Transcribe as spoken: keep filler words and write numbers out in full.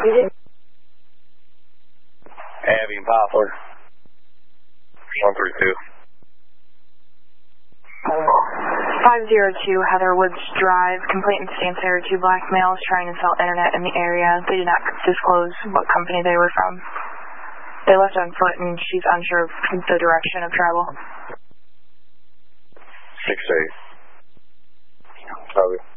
Abby and Poplar. one three two. five zero two Heather Woods Drive. Complainant stands there. Two black males trying to sell internet in the area. They did not disclose what company they were from. They left on foot and she's unsure of the direction of travel. six eight. Copy.